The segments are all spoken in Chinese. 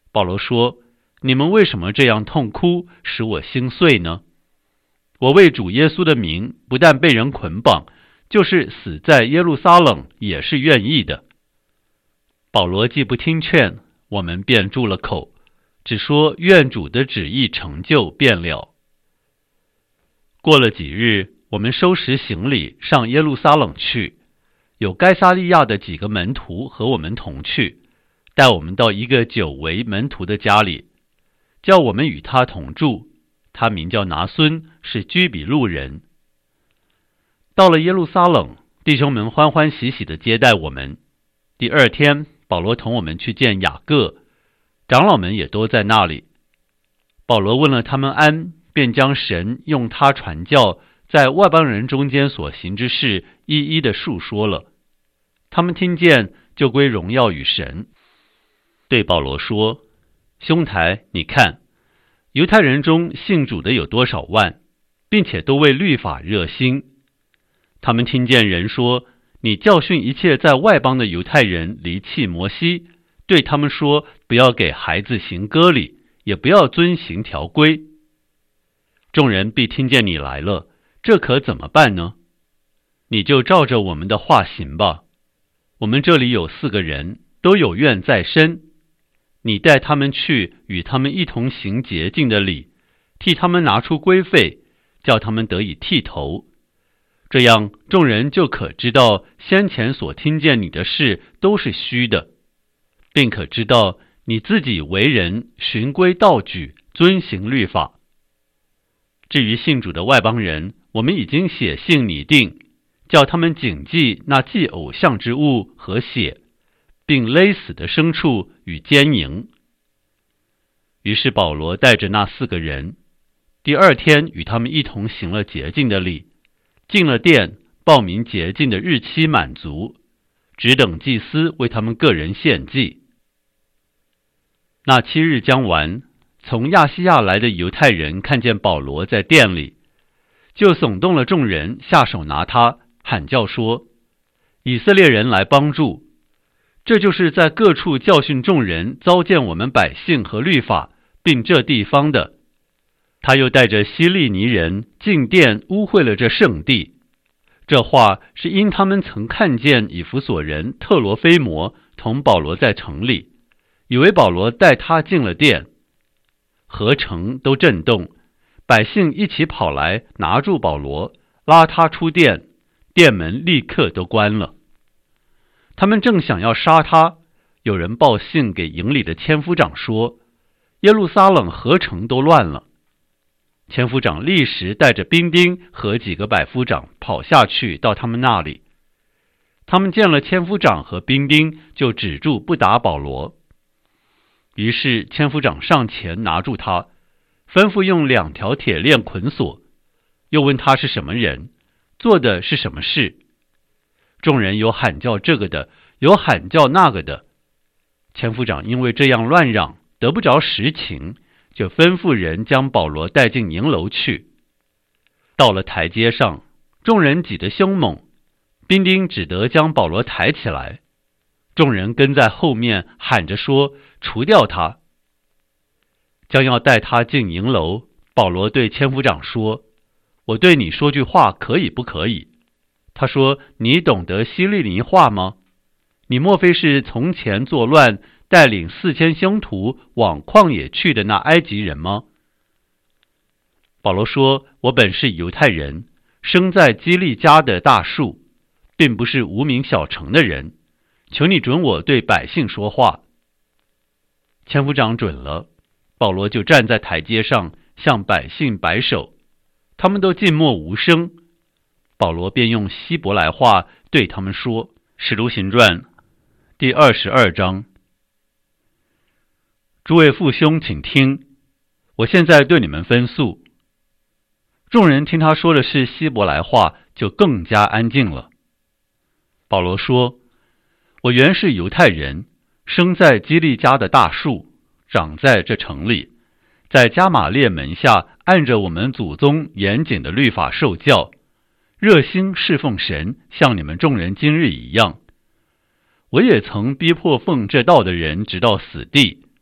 保罗说，你们为什么这样痛哭，使我心碎呢？我为主耶稣的名，不但被人捆绑，就是死在耶路撒冷也是愿意的。保罗既不听劝，我们便住了口，只说愿主的旨意成就便了。过了几日，我们收拾行李上耶路撒冷去，有该撒利亚的几个门徒和我们同去，带我们到一个久为门徒的家里，叫我们与他同住。他名叫拿孙，是居比路人。到了耶路撒冷，弟兄们欢欢喜喜地接待我们。第二天，保罗同我们去见雅各，长老们也都在那里。保罗问了他们安，便将神用他传教在外邦人中间所行之事一一的述说了。他们听见，就归荣耀与神。对保罗说，兄台，你看，犹太人中信主的有多少万，并且都为律法热心。他们听见人说，你教训一切在外邦的犹太人离弃摩西，对他们说，不要给孩子行割礼，也不要遵行条规。众人必听见你来了，这可怎么办呢？你就照着我们的话行吧。我们这里有4个人，都有愿在身。你带他们去，与他们一同行洁净的礼，替他们拿出规费，叫他们得以剃头。这样众人就可知道先前所听见你的事都是虚的，并可知道你自己为人循规蹈矩，遵行律法。至于信主的外邦人，我们已经写信拟定，叫他们谨记那祭偶像之物和血，并勒死的牲畜与奸淫。于是保罗带着那4个人，第二天与他们一同行了洁净的礼，进了殿，报明洁净的日期满足，只等祭司为他们个人献祭。那7日将完，从亚细亚来的犹太人看见保罗在殿里，就耸动了众人，下手拿他，喊叫说，以色列人来帮助。这就是在各处教训众人，糟践我们百姓和律法，并这地方的。他又带着希利尼人进殿，污秽了这圣地。这话是因他们曾看见以弗所人特罗菲摩同保罗在城里，以为保罗带他进了殿。合城都震动，百姓一起跑来拿住保罗，拉他出殿，殿门立刻都关了。他们正想要杀他，有人报信给营里的千夫长说，耶路撒冷合城都乱了。千夫长立时带着兵丁和几个百夫长跑下去到他们那里。他们见了千夫长和兵丁，就止住不打保罗。于是千夫长上前拿住他，吩咐用2条铁链捆锁，又问他是什么人，做的是什么事。众人有喊叫这个的，有喊叫那个的。千夫长因为这样乱嚷，得不着实情，就吩咐人将保罗带进营楼去。到了台阶上，众人挤得凶猛，兵丁只得将保罗抬起来。众人跟在后面喊着说，除掉他。将要带他进营楼，保罗对千夫长说，我对你说句话可以不可以？他说，你懂得希利尼话吗？你莫非是从前作乱，带领4000凶徒往旷野去的那埃及人吗？保罗说，我本是犹太人，生在基利家的大树，并不是无名小城的人，求你准我对百姓说话。千夫长准了，保罗就站在台阶上向百姓摆手，他们都静默无声。保罗便用希伯来话对他们说，使徒行传第22章。诸位父兄请听，我现在对你们分诉。众人听他说的是希伯来话，就更加安静了。保罗说，我原是犹太人，生在基利家的大树，长在这城里，在加玛列门下按着我们祖宗严谨的律法受教，热心侍奉神，像你们众人今日一样。我也曾逼迫奉这道的人直到死地，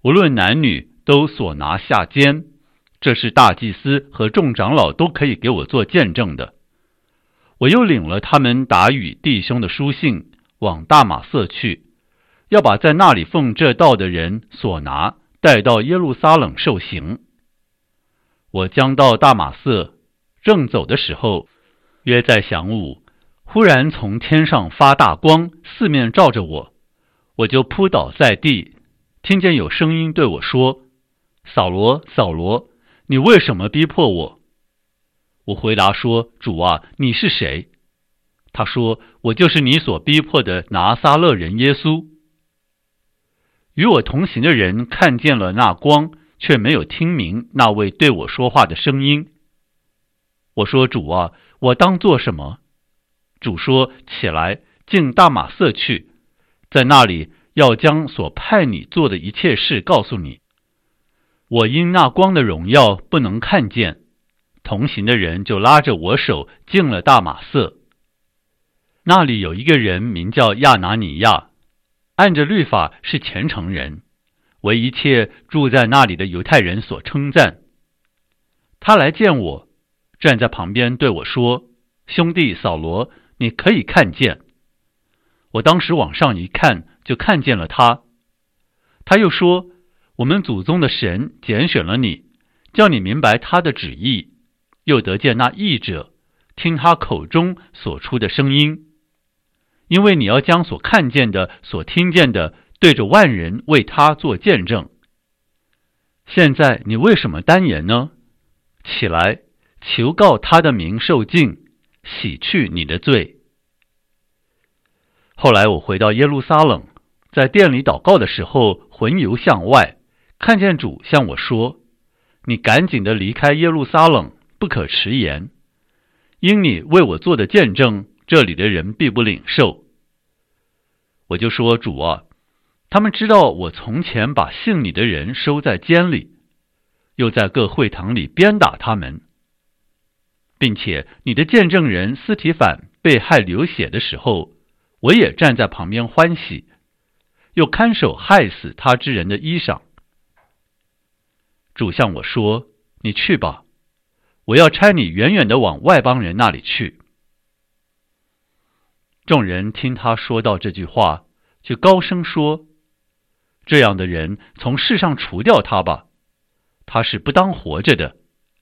无论男女都所拿下监，这是大祭司和众长老都可以给我做见证的。我又领了他们打与弟兄的书信，往大马色去，要把在那里奉这道的人所拿带到耶路撒冷受刑。我将到大马色，正走的时候，约在晌午，忽然从天上发大光，四面照着我，我就扑倒在地，听见有声音对我说：扫罗，扫罗，你为什么逼迫我？我回答说：主啊，你是谁？他说：我就是你所逼迫的拿撒勒人耶稣。与我同行的人看见了那光，却没有听明那位对我说话的声音。我说：主啊，我当做什么？主说：起来，进大马色去，在那里要将所派你做的一切事告诉你。我因那光的荣耀不能看见，同行的人就拉着我手进了大马色。那里有一个人名叫亚拿尼亚，按着律法是虔诚人，为一切住在那里的犹太人所称赞。他来见我，站在旁边对我说：兄弟扫罗，你可以看见。我当时往上一看，就看见了他。他又说：我们祖宗的神拣选了你，叫你明白他的旨意，又得见那义者，听他口中所出的声音。因为你要将所看见的、所听见的，对着万人为他做见证。现在你为什么单言呢？起来，求告他的名受尽，洗去你的罪。后来我回到耶路撒冷，在殿里祷告的时候，魂游向外，看见主向我说：你赶紧的离开耶路撒冷，不可迟延，因你为我做的见证，这里的人必不领受。我就说：主啊，他们知道我从前把信你的人收在监里，又在各会堂里鞭打他们，并且你的见证人司提反被害流血的时候，我也站在旁边欢喜，又看守害死他之人的衣裳。主向我说：你去吧，我要差你远远的往外邦人那里去。众人听他说到这句话，就高声说：这样的人从世上除掉他吧，他是不当活着的。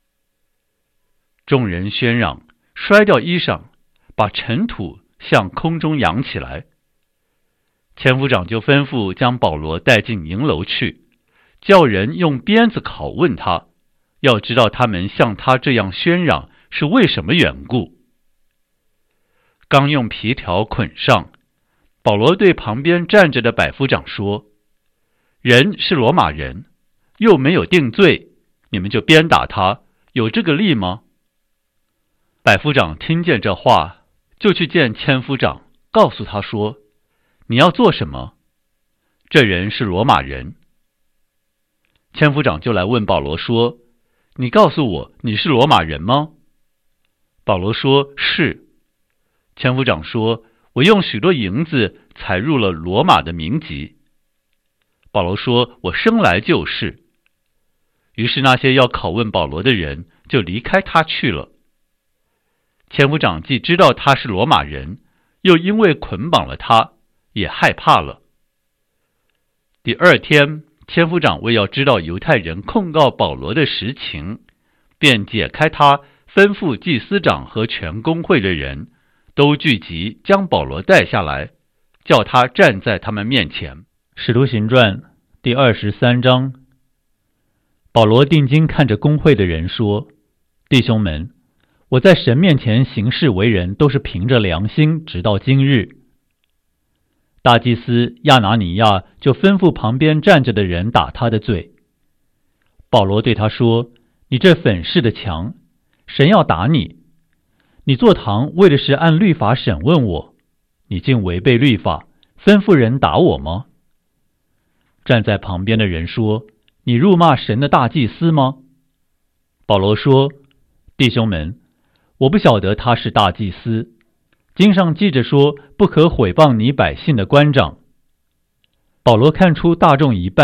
众人喧嚷，摔掉衣裳，把尘土向空中扬起来。千夫长就吩咐将保罗带进营楼去，叫人用鞭子拷问他，要知道他们像他这样喧嚷是为什么缘故。刚用皮条捆上，保罗对旁边站着的百夫长说：人是罗马人，又没有定罪，你们就鞭打他，有这个例吗？百夫长听见这话，就去见千夫长，告诉他说：你要做什么？这人是罗马人。千夫长就来问保罗说：你告诉我，你是罗马人吗？保罗说：是。千夫长说：我用许多银子采入了罗马的民籍。保罗说：我生来就是。于是那些要拷问保罗的人就离开他去了。千夫长既知道他是罗马人，又因为捆绑了他，也害怕了。第二天，千夫长为要知道犹太人控告保罗的实情，便解开他，吩咐祭司长和全公会的人都聚集，将保罗带下来，叫他站在他们面前。使徒行传第23章。保罗定睛看着公会的人说：弟兄们，我在神面前行事为人，都是凭着良心，直到今日。大祭司亚拿尼亚就吩咐旁边站着的人打他的罪。保罗对他说：你这粉饰的墙，神要打你。你坐堂为的是按律法审问我，你竟违背律法，吩咐人打我吗？站在旁边的人说：你辱骂神的大祭司吗？保罗说：弟兄们，我不晓得他是大祭司，经上记着说，不可毁谤你百姓的官长。保罗看出大众一半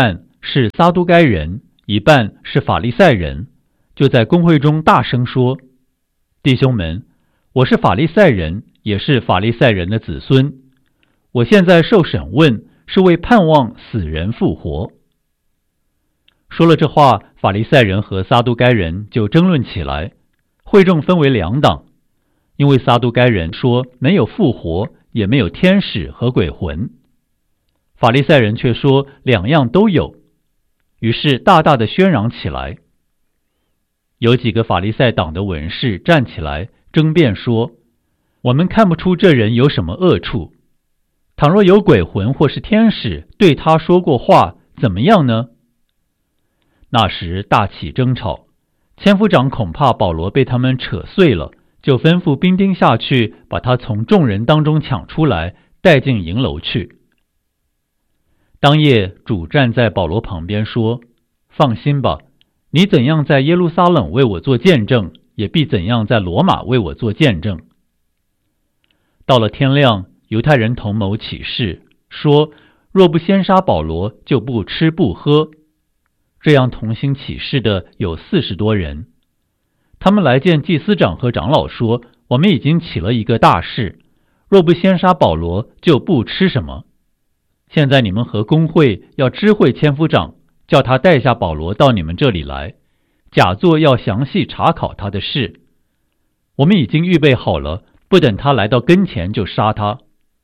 是撒都该人，一半是法利赛人，就在公会中大声说：弟兄们，我是法利赛人，也是法利赛人的子孙。我现在受审问，是为盼望死人复活。说了这话，法利赛人和撒都该人就争论起来，会众分为两党，因为撒都该人说没有复活，也没有天使和鬼魂，法利赛人却说两样都有，于是大大的喧嚷起来。有几个法利赛党的文士站起来争辩说：我们看不出这人有什么恶处，倘若有鬼魂或是天使对他说过话，怎么样呢？那时大起争吵，千夫长恐怕保罗被他们扯碎了，就吩咐兵丁下去，把他从众人当中抢出来，带进营楼去。当夜，主站在保罗旁边说：放心吧，你怎样在耶路撒冷为我做见证，也必怎样在罗马为我做见证。到了天亮，犹太人同谋起誓，说若不先杀保罗，就不吃不喝。这样同心起誓的有40多人。他们来见祭司长和长老说：我们已经起了一个大事，若不先杀保罗，就不吃什么。现在你们和公会要知会千夫长，叫他带下保罗到你们这里来，假作要详细查考他的事。我们已经预备好了，不等他来到跟前就杀他。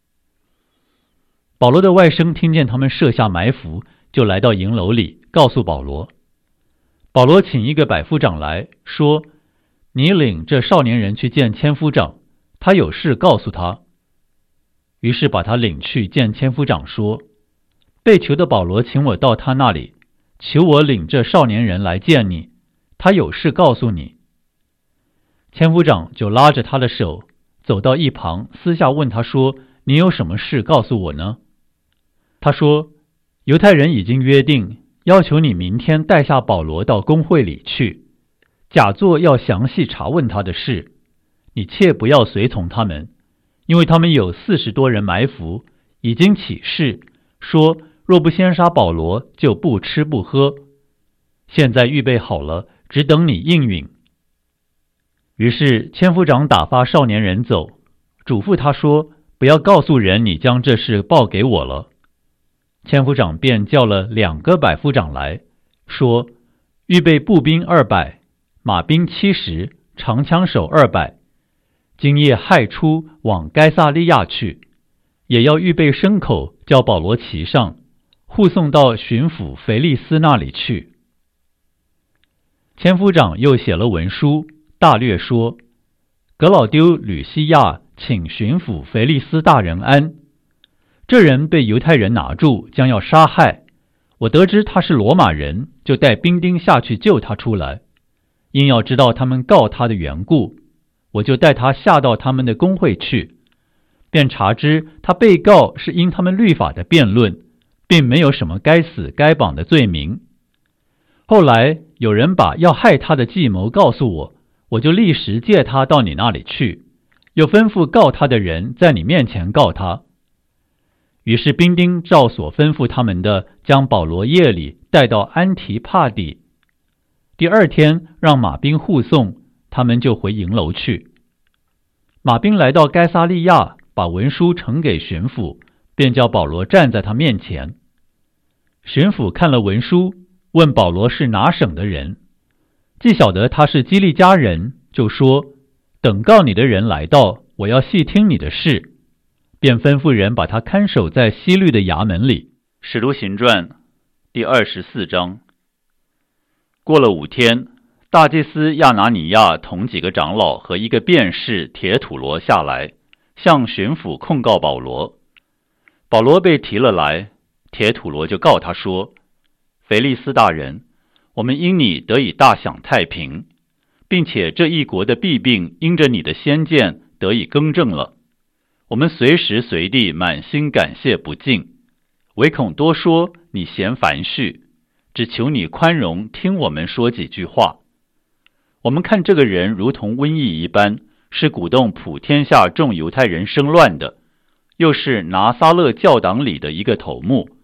保罗的外甥听见他们设下埋伏，就来到营楼里，告诉保罗。保罗请一个百夫长来说：你领这少年人去见千夫长，他有事告诉他。于是把他领去见千夫长，说：被囚的保罗请我到他那里，求我领这少年人来见你，他有事告诉你。千夫长就拉着他的手走到一旁，私下问他说：你有什么事告诉我呢？他说：犹太人已经约定，要求你明天带下保罗到公会里去，假作要详细查问他的事，你切不要随从他们，因为他们有40多人埋伏，已经起誓，说若不先杀保罗，就不吃不喝。现在预备好了，只等你应允。于是千夫长打发少年人走，嘱咐他说：不要告诉人你将这事报给我了。千夫长便叫了2个百夫长来，说：预备步兵200，马兵70，长枪手200，今夜亥初往该撒利亚去，也要预备牲口，叫保罗骑上，护送到巡抚腓利斯那里去。千夫长又写了文书，大略说：格老丢吕西亚请巡抚腓利斯大人安。这人被犹太人拿住，将要杀害。我得知他是罗马人，就带兵丁下去救他出来。因要知道他们告他的缘故，我就带他下到他们的公会去，便查知他被告是因他们律法的辩论，并没有什么该死该绑的罪名。后来有人把要害他的计谋告诉我，我就立时借他到你那里去，又吩咐告他的人在你面前告他。于是兵丁照所吩咐他们的，将保罗夜里带到安提帕底。第2天让马兵护送，他们就回营楼去。马兵来到该撒利亚，把文书呈给巡抚，便叫保罗站在他面前。巡抚看了文书，问保罗是哪省的人，既晓得他是基利家人，就说：等告你的人来到，我要细听你的事，便吩咐人把他看守在西律的衙门里。 使徒行传第24章。过了5天，大祭司亚拿尼亚同几个长老和一个辩士铁土罗下来，向巡抚控告保罗。保罗被提了来，铁土罗就告他说：腓利斯大人，我们因你得以大享太平，并且这一国的弊病因着你的先见得以更正了。我们随时随地满心感谢不尽，唯恐多说你嫌繁絮，只求你宽容听我们说几句话。我们看这个人如同瘟疫一般，是鼓动普天下众犹太人生乱的，又是拿撒勒教党里的一个头目，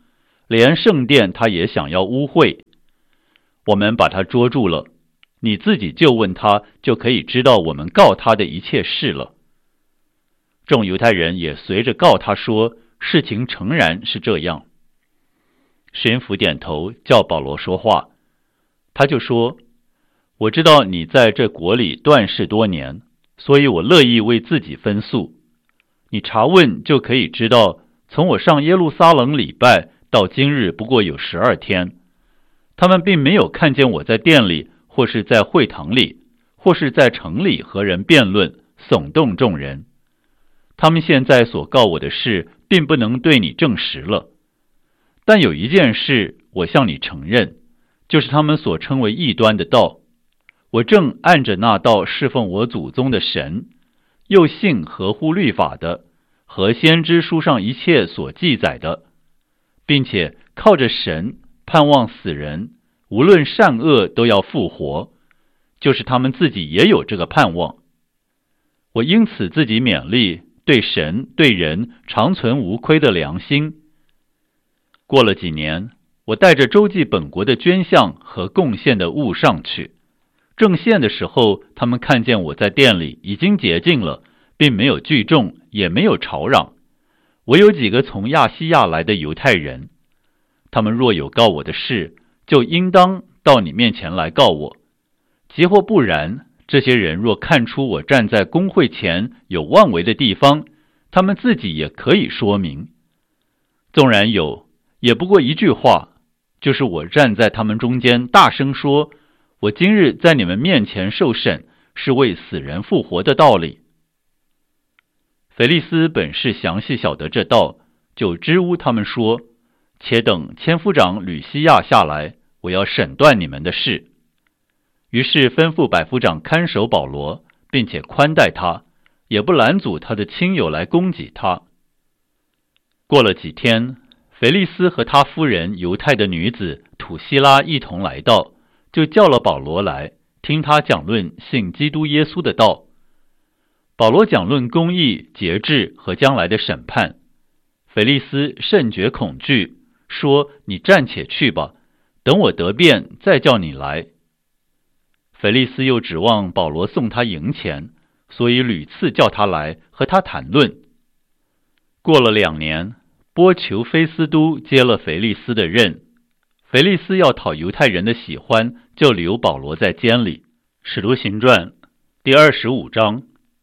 连圣殿他也想要污秽。我们把他捉住了，你自己就问他，就可以知道我们告他的一切事了。众犹太人也随着告他说，事情诚然是这样。巡抚点头，叫保罗说话。他就说，我知道你在这国里断事多年，所以我乐意为自己分诉。你查问就可以知道，从我上耶路撒冷礼拜到今日不过有12天，他们并没有看见我在殿里，或是在会堂里，或是在城里和人辩论，耸动众人。他们现在所告我的事，并不能对你证实了。但有一件事，我向你承认，就是他们所称为异端的道。我正按着那道侍奉我祖宗的神，又信合乎律法的，和先知书上一切所记载的，并且靠着神盼望死人，无论善恶都要复活，就是他们自己也有这个盼望。我因此自己勉励，对神对人常存无亏的良心。过了几年，我带着周济本国的捐项和贡献的物上去，正献的时候，他们看见我在店里已经洁净了，并没有聚众，也没有吵嚷。我有几个从亚细亚来的犹太人，他们若有告我的事，就应当到你面前来告我。即或不然，这些人若看出我站在公会前有妄为的地方，他们自己也可以说明。纵然有，也不过一句话，就是我站在他们中间大声说，我今日在你们面前受审，是为死人复活的道理。腓利斯本是详细晓得这道，就支吾他们说，且等千夫长吕西亚下来，我要审断你们的事。于是吩咐百夫长看守保罗，并且宽待他，也不拦阻他的亲友来攻击他。过了几天，腓利斯和他夫人犹太的女子土希拉一同来到，就叫了保罗来，听他讲论信基督耶稣的道。保罗讲论公义、节制和将来的审判。腓利斯甚觉恐惧，说，你暂且去吧，等我得便再叫你来。腓利斯又指望保罗送他银钱，所以屡次叫他来和他谈论。过了2年，波求菲斯都接了腓利斯的任。腓利斯要讨犹太人的喜欢，就留保罗在监里。使徒行传第25章。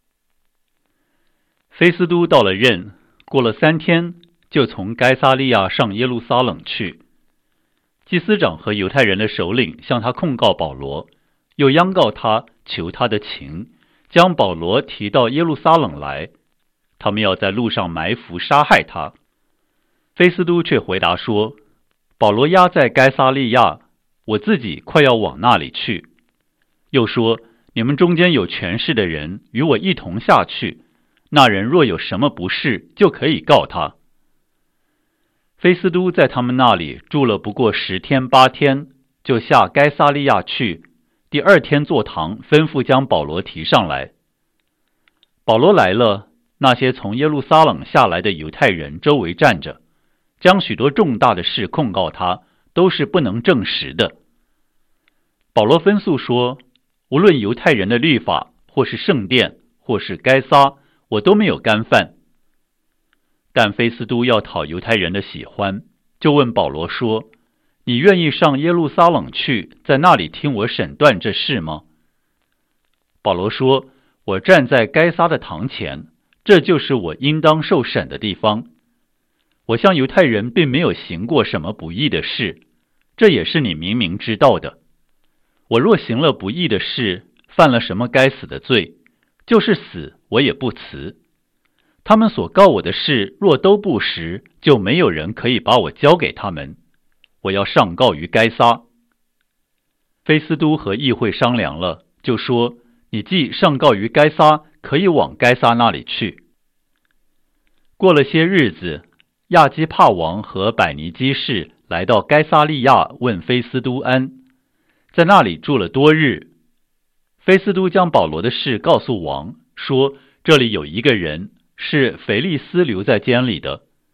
菲斯都到了任，过了3天，就从该撒利亚上耶路撒冷去。祭司长和犹太人的首领向他控告保罗，又央告他，求他的情，将保罗提到耶路撒冷来，他们要在路上埋伏杀害他。菲斯都却回答说，保罗押在该撒利亚，我自己快要往那里去。又说，你们中间有权势的人与我一同下去，那人若有什么不是，就可以告他。菲斯都在他们那里住了不过10天8天，就下该撒利亚去。第2天坐堂，吩咐将保罗提上来。保罗来了，那些从耶路撒冷下来的犹太人周围站着，将许多重大的事控告他，都是不能证实的。保罗分诉说，无论犹太人的律法，或是圣殿，或是该撒，我都没有干犯。但菲斯都要讨犹太人的喜欢，就问保罗说，你愿意上耶路撒冷去，在那里听我审断这事吗？保罗说，我站在该撒的堂前，这就是我应当受审的地方。我向犹太人并没有行过什么不义的事，这也是你明明知道的。我若行了不义的事，犯了什么该死的罪，就是死我也不辞。他们所告我的事若都不实，就没有人可以把我交给他们。我要上告于该撒。菲斯都和议会商量了，就说，你既上告于该撒，可以往该撒那里去。过了些日子，亚基帕王和百尼基士来到该撒利亚，问菲斯都安，在那里住了多日。菲斯都将保罗的事告诉王，说，这里有一个人是腓利斯留在监里的，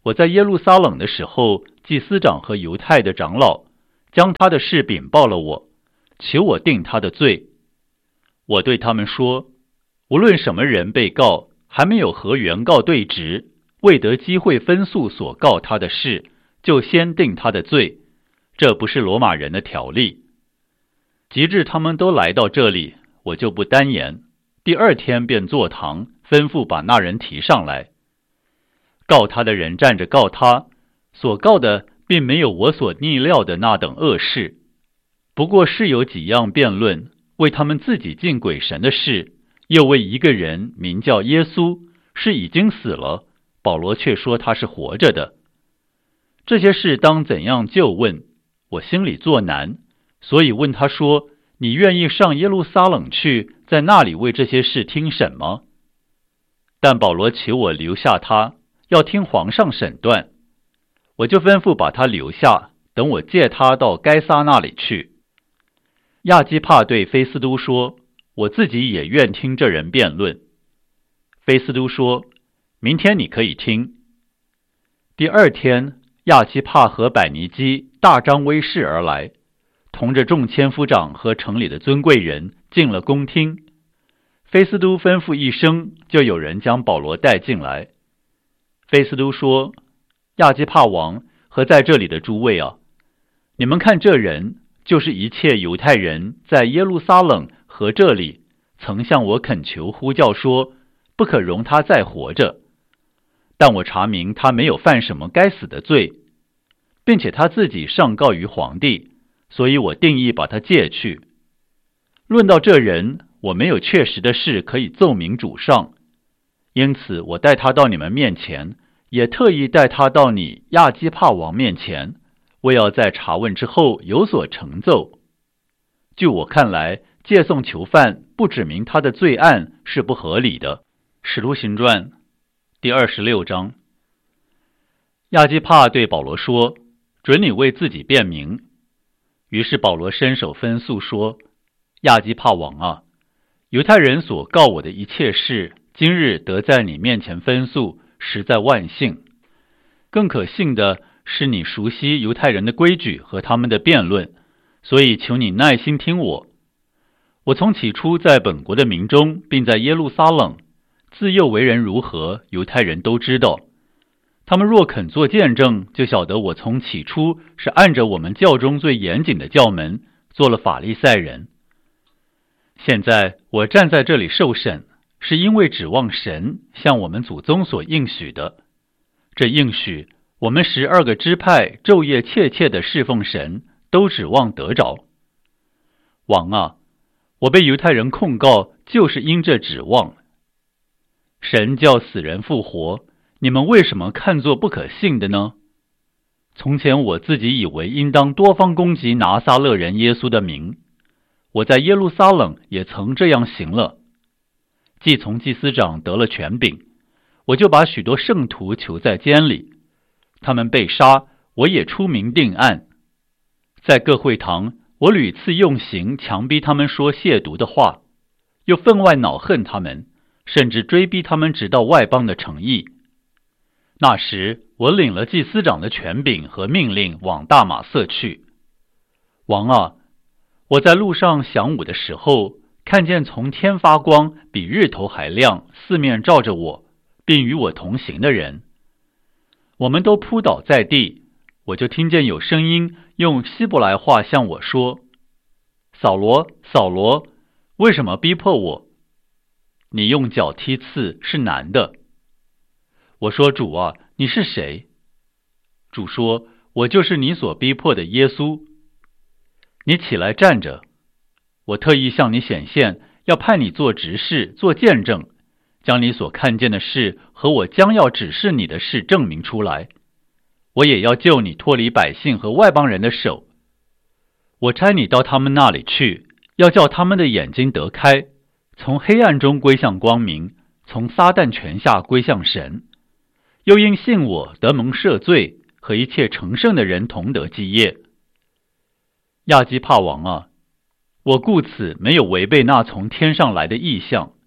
我在耶路撒冷的时候，祭司长和犹太的长老将他的事禀报了我，求我定他的罪。我对他们说，无论什么人被告，还没有和原告对质，未得机会分诉所告他的事，就先定他的罪，这不是罗马人的条例。及至他们都来到这里，我就不单言，第二天便坐堂，吩咐把那人提上来。告他的人站着告他，所告的并没有我所逆料的那等恶事，不过是有几样辩论，为他们自己敬鬼神的事，又为一个人名叫耶稣，是已经死了，保罗却说他是活着的。这些事当怎样就问，我心里作难，所以问他说，你愿意上耶路撒冷去，在那里为这些事听审吗？但保罗求我留下他，要听皇上审断，我就吩咐把他留下，等我借他到该撒那里去。亚基帕对菲斯都说，我自己也愿听这人辩论。菲斯都说，明天你可以听。第二天，亚基帕和百尼基大张威势而来，同着众千夫长和城里的尊贵人进了宫厅。菲斯都吩咐一声，就有人将保罗带进来。菲斯都说，亚基帕王和在这里的诸位啊，你们看这人，就是一切犹太人在耶路撒冷和这里曾向我恳求呼叫说，不可容他再活着。但我查明他没有犯什么该死的罪，并且他自己上告于皇帝，所以我定义把他借去。论到这人，我没有确实的事可以奏明主上，因此我带他到你们面前，也特意带他到你亚基帕王面前，为要在查问之后有所成奏。据我看来，借送囚犯不指明他的罪案是不合理的。使徒行传第26章。亚基帕对保罗说，准你为自己辩明。于是保罗伸手分诉说，亚基帕王啊，犹太人所告我的一切事，今日得在你面前分诉，实在万幸。更可信的是，你熟悉犹太人的规矩和他们的辩论，所以求你耐心听我。我从起初在本国的民中，并在耶路撒冷，自幼为人如何，犹太人都知道。他们若肯做见证，就晓得我从起初是按着我们教中最严谨的教门，做了法利赛人。现在我站在这里受审，是因为指望神向我们祖宗所应许的。这应许，我们12个支派昼夜切切地侍奉神，都指望得着。王啊，我被犹太人控告，就是因这指望。神叫死人复活，你们为什么看作不可信的呢？从前我自己以为应当多方攻击拿撒勒人耶稣的名，我在耶路撒冷也曾这样行了。既从祭司长得了权柄，我就把许多圣徒囚在监里，他们被杀，我也出名定案。在各会堂，我屡次用刑强逼他们说亵渎的话，又分外恼恨他们，甚至追逼他们直到外邦的城邑。那时我领了祭司长的权柄和命令往大马色去。王啊，我在路上晌午的时候，看见从天发光，比日头还亮，四面照着我，并与我同行的人。我们都扑倒在地，我就听见有声音用希伯来话向我说，扫罗，扫罗，为什么逼迫我？你用脚踢刺是难的。我说，主啊，你是谁？主说，我就是你所逼迫的耶稣。你起来站着，我特意向你显现，要派你做执事，做见证，将你所看见的事和我将要指示你的事证明出来。我也要救你脱离百姓和外邦人的手。我差你到他们那里去，要叫他们的眼睛得开，从黑暗中归向光明，从撒旦权下归向神。又因信我得蒙赦罪，和一切成圣的人同得基业。亚基帕王啊，我故此没有违背那从天上来的异象，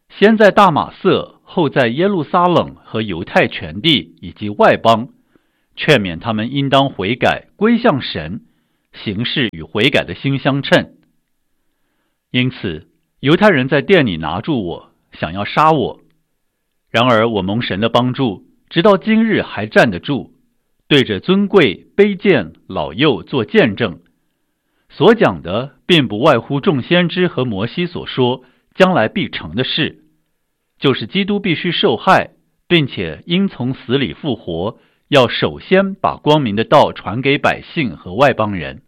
先在大马色，后在耶路撒冷和犹太全地以及外邦，劝勉他们应当悔改，归向神，行事与悔改的心相称。因此，犹太人在殿里拿住我，想要杀我。然而我蒙神的帮助，直到今日还站得住，对着尊贵、卑贱、老幼做见证。所讲的并不外乎众先知和摩西所说将来必成的事，就是基督必须受害，并且因从死里复活，要首先把光明的道传给百姓和外邦人。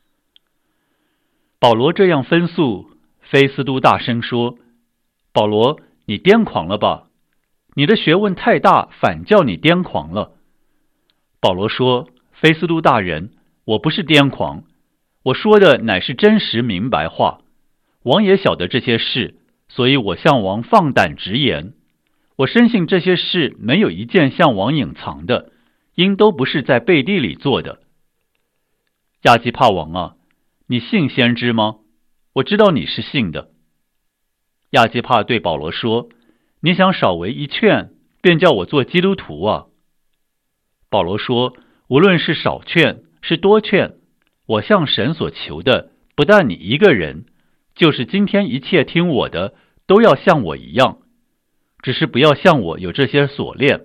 保罗这样分诉，菲斯都大声说：保罗，你癫狂了吧？你的学问太大，反叫你癫狂了。保罗说：菲斯都大人，我不是癫狂，我说的乃是真实明白话。王也晓得这些事，所以我向王放胆直言。我深信这些事没有一件向王隐藏的，因都不是在背地里做的。亚基帕王啊，你信先知吗？我知道你是信的。亚基帕对保罗说：你想少为一劝，便叫我做基督徒啊？保罗说：无论是少劝是多劝，我向神所求的，不但你一个人，就是今天一切听我的，都要像我一样，只是不要像我有这些锁链。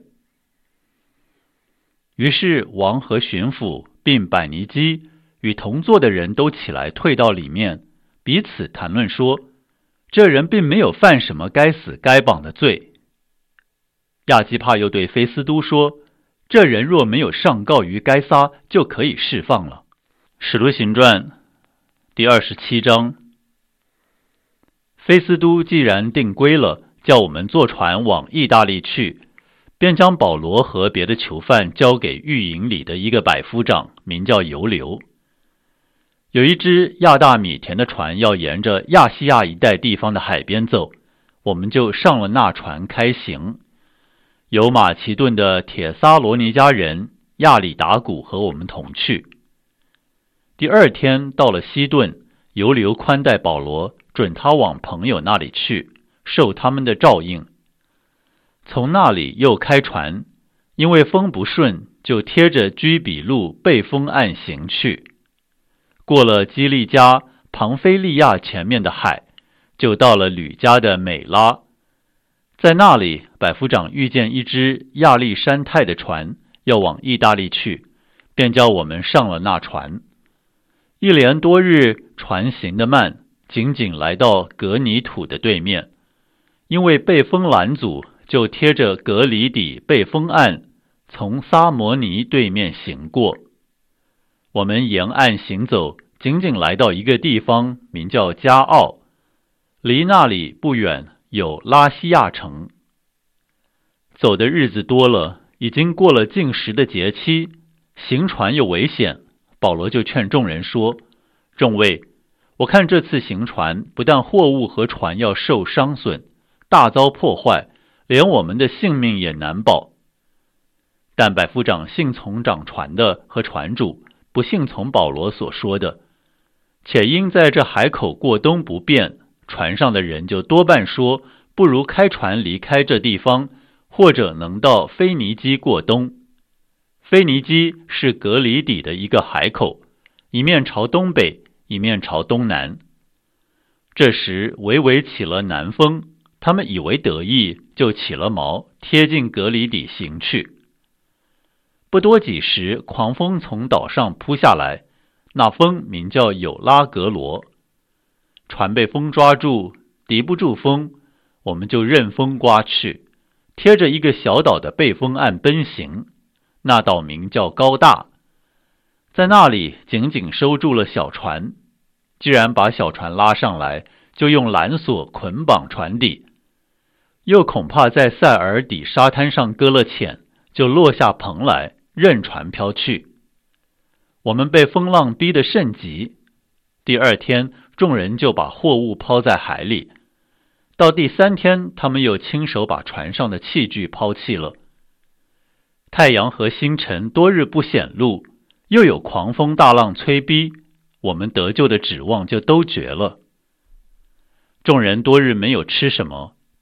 于是王和巡抚并百尼基与同坐的人都起来退到里面，彼此谈论说，这人并没有犯什么该死该绑的罪。亚基帕又对菲斯都说，这人若没有上告于该撒，就可以释放了。使徒行传第27章。菲斯都既然定规了，叫我们坐船往意大利去，便将保罗和别的囚犯交给狱营里的一个百夫长，名叫尤留。有一只亚大米田的船要沿着亚细亚一带地方的海边走，我们就上了那船开行。有马其顿的铁撒罗尼迦人亚里达古和我们同去。第二天到了西顿，尤留宽待保罗，准他往朋友那里去，受他们的照应。从那里又开船，因为风不顺，就贴着居比路背风岸行去。过了基利加、庞菲利亚前面的海，就到了吕家的美拉。在那里，百夫长遇见一只亚历山泰的船，要往意大利去，便叫我们上了那船。一连多日，船行得慢，仅仅来到格尼土的对面，因为被风拦阻，就贴着格里底背风岸，从撒摩尼对面行过。我们沿岸行走，仅仅来到一个地方，名叫加奥，离那里不远有拉西亚城。走的日子多了，已经过了禁食的节期，行船又危险，保罗就劝众人说，众位，我看这次行船，不但货物和船要受伤损，大遭破坏，连我们的性命也难保。但百夫长信从掌船的和船主，不信从保罗所说的，且因在这海口过冬不便，船上的人就多半说，不如开船离开这地方，或者能到腓尼基过冬。腓尼基是格里底的一个海口，一面朝东北，一面朝东南。这时微微起了南风，他们以为得意，就起了锚，贴近格里底行去。不多几时，狂风从岛上扑下来，那风名叫有拉格罗。船被风抓住，敌不住风，我们就任风刮去，贴着一个小岛的背风岸奔行。那岛名叫高大，在那里紧紧收住了小船。既然把小船拉上来，就用缆索捆绑船底，又恐怕在塞尔底沙滩上搁了浅，就落下棚来，任船飘去。我们被风浪逼得甚急。第二天，众人就把货物抛在海里。到第三天，他们又亲手把船上的器具抛弃了。太阳和星辰多日不显露，又有狂风大浪催逼，我们得救的指望就都绝了。众人多日没有吃什么，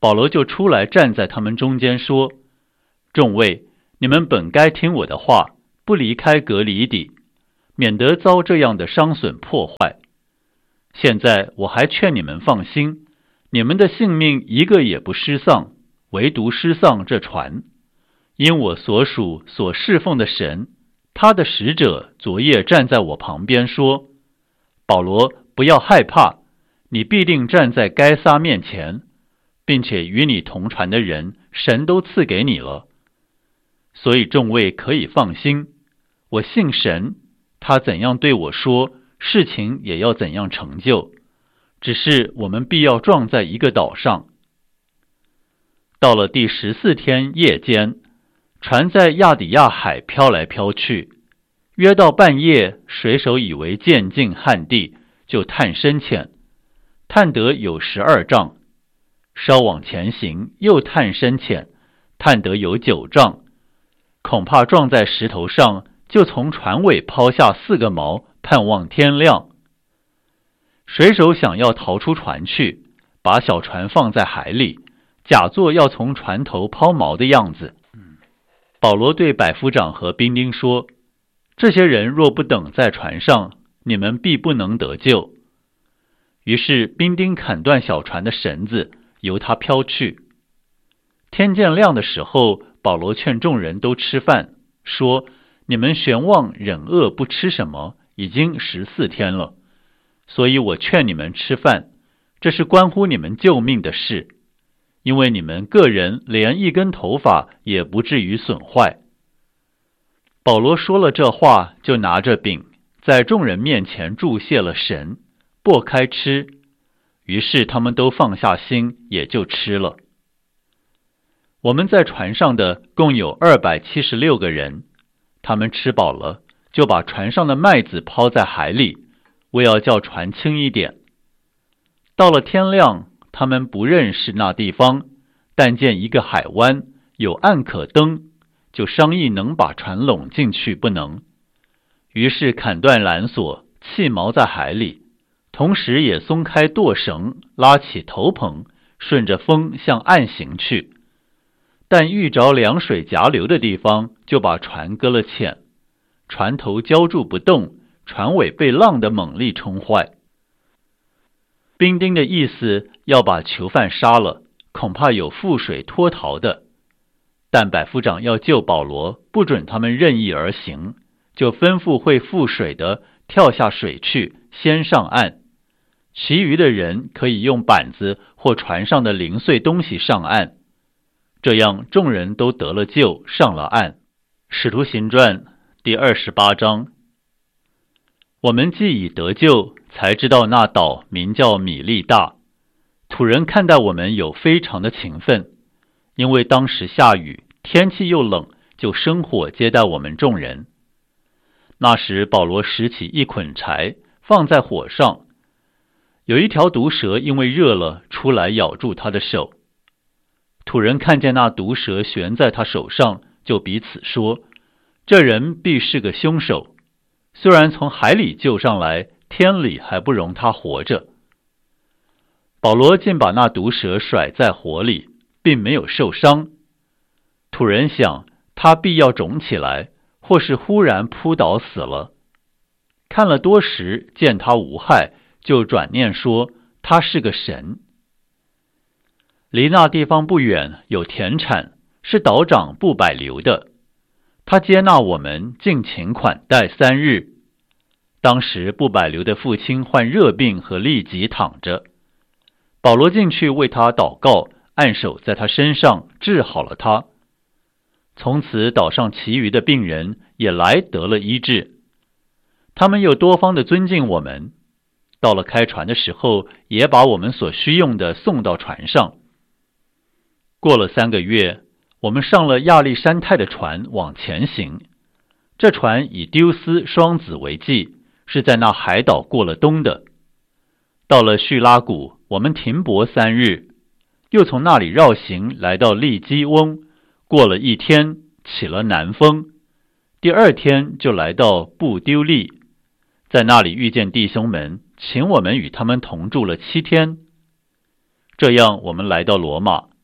保罗就出来站在他们中间说：众位，你们本该听我的话，不离开革离底，免得遭这样的伤损破坏。现在我还劝你们放心，你们的性命一个也不失丧，唯独失丧这船。因我所属所侍奉的神，他的使者昨夜站在我旁边说：保罗，不要害怕，你必定站在该撒面前，并且与你同船的人，神都赐给你了。所以众位可以放心，我信神，他怎样对我说，事情也要怎样成就。只是我们必要撞在一个岛上。到了第14天夜间，船在亚底亚海飘来飘去，约到半夜，水手以为渐近旱地，就探深浅，探得有12丈，稍往前行，又探深浅，探得有9丈，恐怕撞在石头上，就从船尾抛下4个锚，盼望天亮。水手想要逃出船去，把小船放在海里，假作要从船头抛锚的样子。保罗对百夫长和兵丁说：这些人若不等在船上，你们必不能得救。于是兵丁砍断小船的绳子，由它飘去。天渐亮的时候，保罗劝众人都吃饭，说：你们悬望忍饿不吃什么，已经14天了，所以我劝你们吃饭，这是关乎你们救命的事，因为你们个人连一根头发也不至于损坏。保罗说了这话，就拿着饼，在众人面前祝谢了神，擘开吃，于是他们都放下心，也就吃了。我们在船上的共有276个人，他们吃饱了，就把船上的麦子抛在海里，为要叫船轻一点。到了天亮，他们不认识那地方，但见一个海湾，有岸可登，就商议能把船拢进去不能。于是砍断缆索，弃锚在海里，同时也松开舵绳，拉起头篷，顺着风向岸行去。但遇着凉水夹流的地方，就把船搁了浅，船头浇住不动，船尾被浪的猛力冲坏。兵丁的意思要把囚犯杀了，恐怕有覆水脱逃的。但百夫长要救保罗，不准他们任意而行，就吩咐会覆水的跳下水去，先上岸。其余的人可以用板子或船上的零碎东西上岸。这样众人都得了救，上了岸。使徒行传第28章。我们既已得救，才知道那岛名叫米利大。土人看待我们有非常的勤奋，因为当时下雨，天气又冷，就生火接待我们众人。那时保罗拾起一捆柴，放在火上，有一条毒蛇因为热了，出来咬住他的手。土人看见那毒蛇悬在他手上，就彼此说：这人必是个凶手，虽然从海里救上来，天理还不容他活着。保罗竟把那毒蛇甩在火里，并没有受伤。土人想，他必要肿起来，或是忽然扑倒死了。看了多时，见他无害，就转念说他是个神。离那地方不远，有田产，是岛长布百流的。他接纳我们，尽情款待3日。当时布百流的父亲患热病和痢疾躺着，保罗进去为他祷告，按手在他身上，治好了他。从此岛上其余的病人也来得了医治。他们又多方的尊敬我们，到了开船的时候，也把我们所需用的送到船上。过了3个月，我们上了亚历山泰的船往前行。这船以丢斯双子为记，是在那海岛过了冬的。到了叙拉古，我们停泊3日，又从那里绕行来到利基翁，过了1天，起了南风。第2天就来到布丢利，在那里遇见弟兄们，请我们与他们同住了7天。这样我们来到罗马，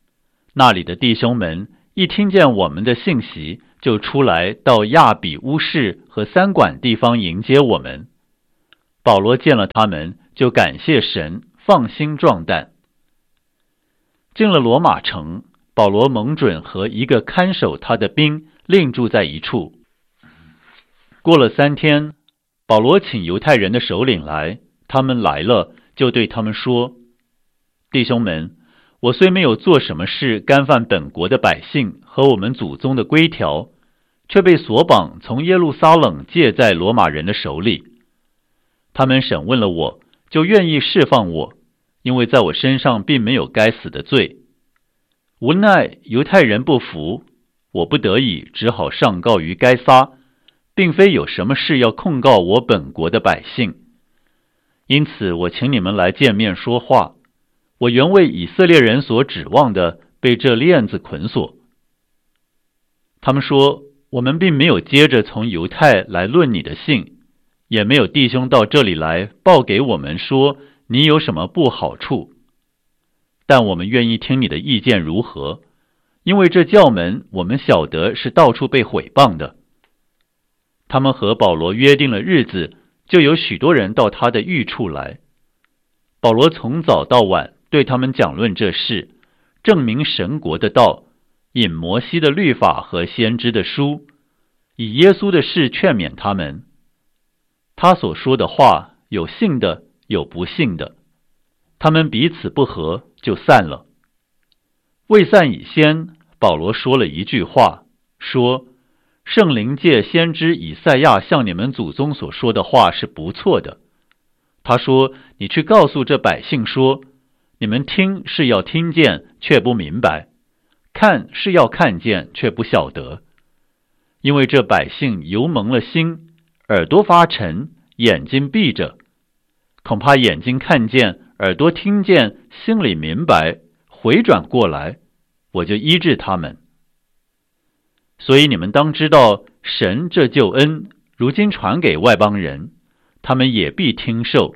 那里的弟兄们一听见我们的信息，就出来到亚比乌市和三馆地方迎接我们。保罗见了他们，就感谢神，放心壮胆。进了罗马城，保罗蒙准和一个看守他的兵另住在一处。过了3天，保罗请犹太人的首领来，他们来了，就对他们说：弟兄们，我虽没有做什么事干犯本国的百姓和我们祖宗的规条，却被索绑从耶路撒冷借在罗马人的手里。他们审问了我，就愿意释放我，因为在我身上并没有该死的罪。无奈犹太人不服，我不得已只好上告于该撒，并非有什么事要控告我本国的百姓。因此我请你们来见面说话。我原为以色列人所指望的，被这链子捆锁。他们说，我们并没有接着从犹太来论你的信，也没有弟兄到这里来报给我们说你有什么不好处。但我们愿意听你的意见如何，因为这教门我们晓得是到处被毁谤的。他们和保罗约定了日子，就有许多人到他的寓处来。保罗从早到晚对他们讲论这事，证明神国的道，引摩西的律法和先知的书，以耶稣的事劝勉他们。他所说的话，有信的，有不信的。他们彼此不和，就散了。未散以先，保罗说了一句话，说：圣灵借先知以赛亚向你们祖宗所说的话是不错的。他说：你去告诉这百姓说，你们听是要听见，却不明白；看是要看见，却不晓得。因为这百姓油蒙了心，耳朵发沉，眼睛闭着，恐怕眼睛看见，耳朵听见，心里明白，回转过来，我就医治他们。所以你们当知道，神这救恩如今传给外邦人，他们也必听受。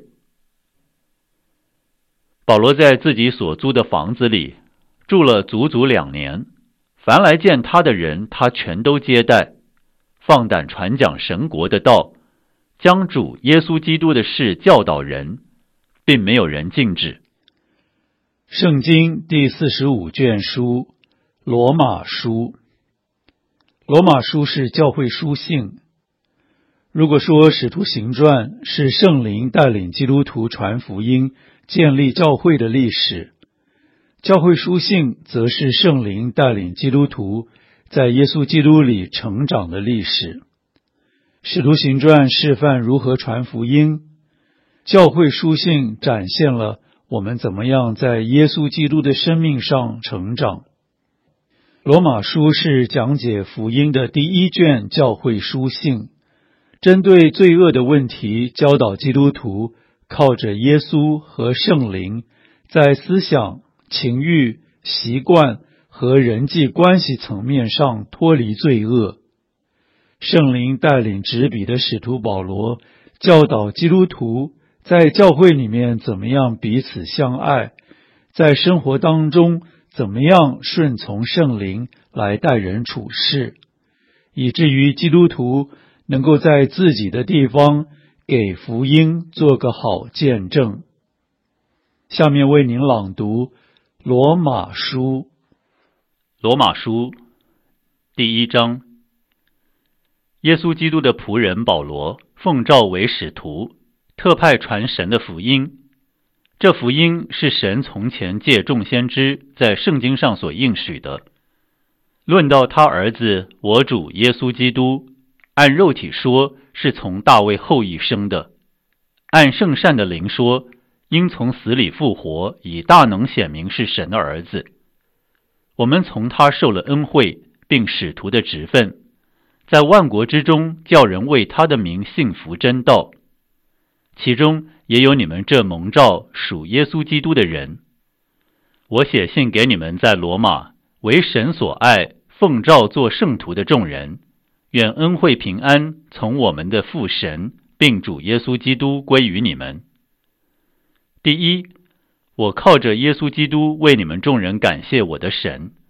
保罗在自己所租的房子里住了足足2年，凡来见他的人，他全都接待，放胆传讲神国的道，将主耶稣基督的事教导人，并没有人禁止。 圣经第45卷书，罗马书。罗马书是教会书信。如果说使徒行传是圣灵带领基督徒传福音、建立教会的历史，教会书信则是圣灵带领基督徒在耶稣基督里成长的历史。使徒行传示范如何传福音，教会书信展现了我们怎么样在耶稣基督的生命上成长。罗马书是讲解福音的第1卷教会书信，针对罪恶的问题教导基督徒靠着耶稣和圣灵，在思想、情欲、习惯和人际关系层面上脱离罪恶。圣灵带领执笔的使徒保罗教导基督徒在教会里面怎么样彼此相爱，在生活当中怎么样顺从圣灵来待人处事，以至于基督徒能够在自己的地方给福音做个好见证。下面为您朗读罗马书。 罗马书第1章。耶稣基督的仆人保罗，奉召为使徒，特派传神的福音。这福音是神从前借众先知在圣经上所应许的。论到他儿子我主耶稣基督，按肉体说是从大卫后裔生的，按圣善的灵说，因从死里复活，以大能显明是神的儿子。我们从他受了恩惠，并使徒的职分，在万国之中叫人为他的名信服真道，其中也有你们这蒙召属耶稣基督的人。我写信给你们在罗马为神所爱，奉召做圣徒的众人，愿恩惠平安从我们的父神并主耶稣基督归于你们。第一，我靠着耶稣基督为你们众人感谢我的神，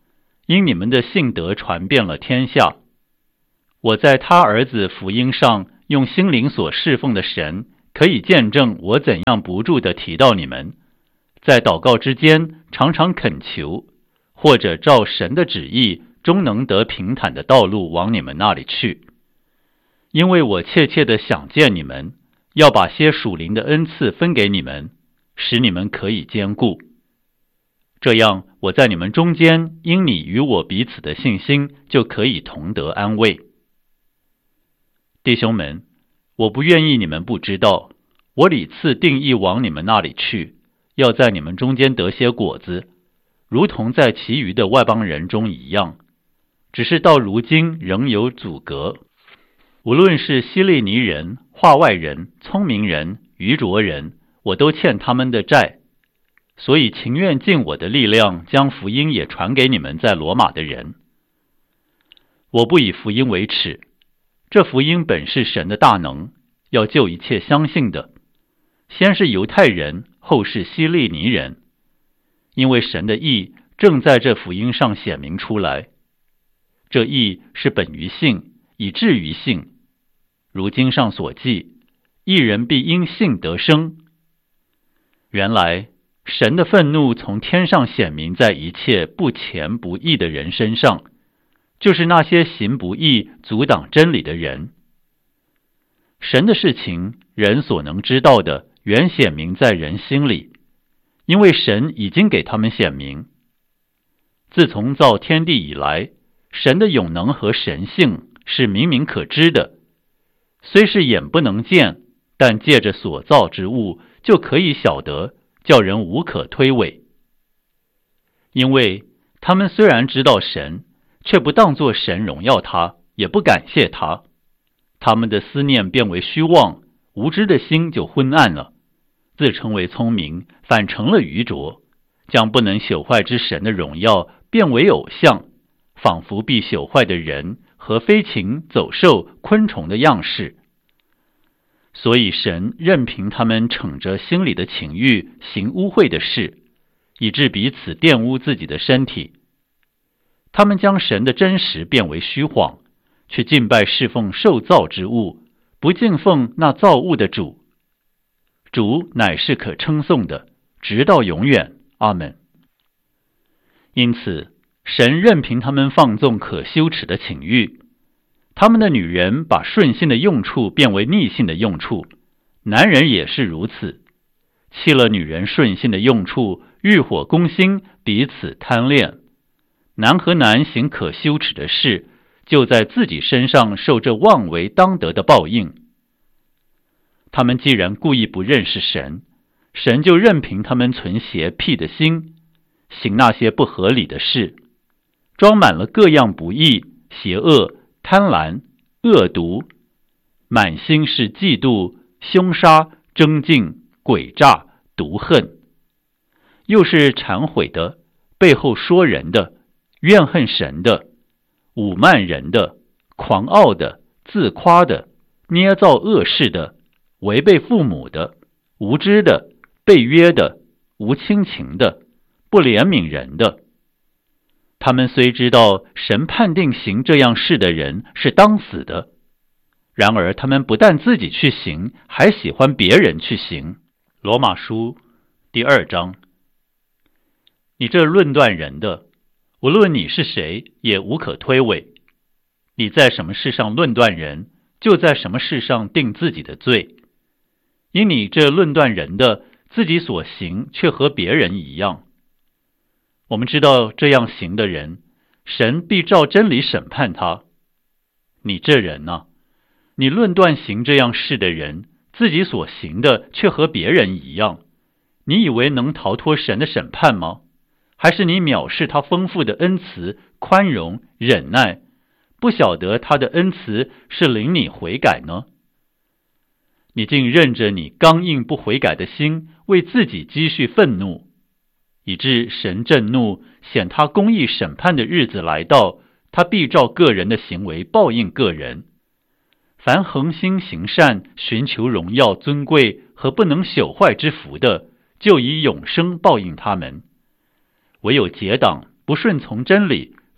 因你们的信德传遍了天下。我在他儿子福音上用心灵所侍奉的神，可以见证我怎样不住地提到你们，在祷告之间常常恳求，或者照神的旨意，终能得平坦的道路往你们那里去。因为我切切地想见你们，要把些属灵的恩赐分给你们，使你们可以坚固。这样，我在你们中间，因你与我彼此的信心，就可以同得安慰。弟兄们，我不愿意你们不知道，我屡次定义往你们那里去，要在你们中间得些果子，如同在其余的外邦人中一样，只是到如今仍有阻隔。无论是希利尼人、化外人、聪明人、愚拙人，我都欠他们的债，所以情愿尽我的力量，将福音也传给你们在罗马的人。我不以福音为耻，这福音本是神的大能，要救一切相信的，先是犹太人，后是希利尼人，因为神的义正在这福音上显明出来。这义是本于信，以至于信。如经上所记，义人必因信得生。原来神的愤怒从天上显明在一切不虔不义的人身上，就是那些行不义、阻挡真理的人。神的事情，人所能知道的，原显明在人心里，因为神已经给他们显明。自从造天地以来，神的永能和神性是明明可知的，虽是眼不能见，但借着所造之物，就可以晓得，叫人无可推诿。因为他们虽然知道神，却不当作神荣耀他，也不感谢他，他们的思念变为虚妄，无知的心就昏暗了，自称为聪明，反成了愚拙，将不能朽坏之神的荣耀变为偶像，仿佛必朽坏的人和飞禽、走兽、昆虫的样式。所以神任凭他们逞着心里的情欲，行污秽的事，以致彼此玷污自己的身体。他们将神的真实变为虚谎，却敬拜侍奉受造之物，不敬奉那造物的主。主乃是可称颂的，直到永远。阿们。因此神任凭他们放纵可羞耻的情欲，他们的女人把顺性的用处变为逆性的用处，男人也是如此，弃了女人顺性的用处，欲火攻心，彼此贪恋。男和男行可羞耻的事，就在自己身上受这妄为当得的报应。他们既然故意不认识神，神就任凭他们存邪僻的心，行那些不合理的事，装满了各样不义、邪恶、贪婪、恶毒，满心是嫉妒、凶杀、争竞、诡诈、毒恨，又是忏悔的，背后说人的，怨恨神的，侮慢人的，狂傲的，自夸的，捏造恶事的，违背父母的，无知的，背约的，无亲情的，不怜悯人的。他们虽知道神判定行这样事的人是当死的，然而他们不但自己去行，还喜欢别人去行。罗马书第2章。你这论断人的，无论你是谁，也无可推诿。你在什么事上论断人，就在什么事上定自己的罪。因你这论断人的，自己所行却和别人一样。我们知道这样行的人，神必照真理审判他。你这人啊，你论断行这样事的人，自己所行的却和别人一样，你以为能逃脱神的审判吗？还是你藐视他丰富的恩慈、宽容、忍耐，不晓得他的恩慈是领你悔改呢？你竟任着你刚硬不悔改的心，为自己积蓄愤怒，以致神震怒，显他公义审判的日子来到，他必照个人的行为报应个人。凡恒心行善、寻求荣耀尊贵和不能朽坏之福的，就以永生报应他们。唯有结党不顺从真理，